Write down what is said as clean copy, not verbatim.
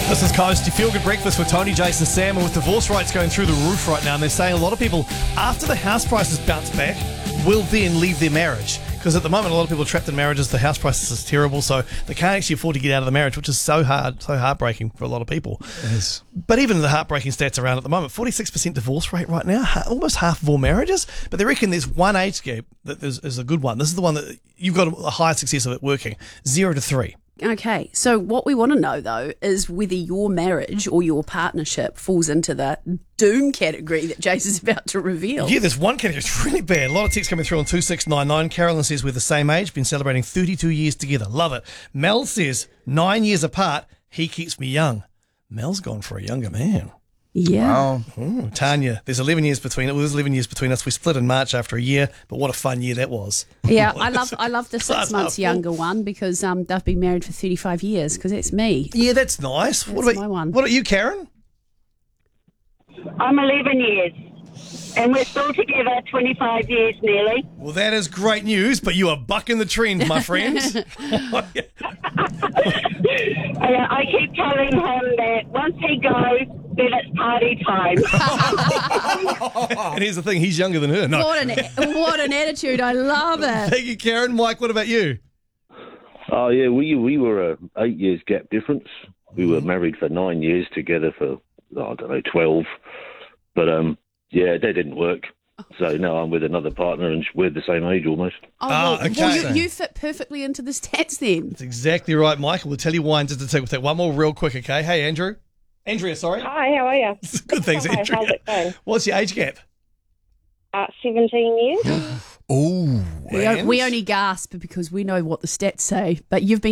This is Coast, your feel-good breakfast with Tony, Jason, Sam, and with divorce rates going through the roof right now, and they're saying a lot of people, after the house prices bounce back, will then leave their marriage. Because at the moment, a lot of people are trapped in marriages, the house prices is terrible, so they can't actually afford to get out of the marriage, which is so heartbreaking for a lot of people. Yes. But even the heartbreaking stats around at the moment, 46% divorce rate right now, almost half of all marriages, but they reckon there's one age gap that is a good one. This is the one that you've got a higher success of it working, 0 to 3. Okay, so what we want to know, though, is whether your marriage or your partnership falls into the doom category that Jason's about to reveal. Yeah, there's one category that's really bad. A lot of texts coming through on 2699. Carolyn says we're the same age, been celebrating 32 years together. Love it. Mel says 9 years apart, he keeps me young. Mel's gone for a younger man. Yeah. Wow. Tanya, there's 11 years between it. Well, there's 11 years between us. We split in March after a year, but what a fun year that was. Yeah, I love the 6 months younger one because they've been married for 35 years because that's me. Yeah, that's nice. That's my one. What about you, Karen? I'm 11 years, and we're still together 25 years nearly. Well, that is great news, but you are bucking the trend, my friend. I keep telling him that once he goes, then it's party time. And here's the thing, he's younger than her. No. What an attitude. I love it. Thank you, Karen. Mike, what about you? Oh, yeah, we were 8 years gap difference. We were married for 9 years together for, 12. But, yeah, that didn't work. So now I'm with another partner and we're the same age almost. Well, you fit perfectly into the stats then. That's exactly right, Michael. We'll tell you why in just a second. We'll take one more real quick, okay? Hey, Andrew. Andrea, sorry. Hi, how are you? Good, thanks, Hi, Andrea. how's it going? What's your age gap? 17 years. Oh, We only gasp because we know what the stats say, but you've been